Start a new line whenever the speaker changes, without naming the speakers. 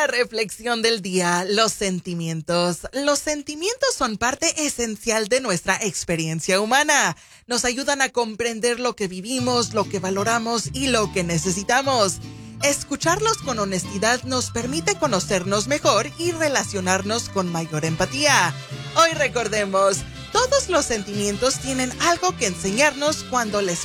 La reflexión del día, los sentimientos. Los sentimientos son parte esencial de nuestra experiencia humana. Nos ayudan a comprender lo que vivimos, lo que valoramos y lo que necesitamos. Escucharlos con honestidad nos permite conocernos mejor y relacionarnos con mayor empatía. Hoy recordemos, todos los sentimientos tienen algo que enseñarnos cuando les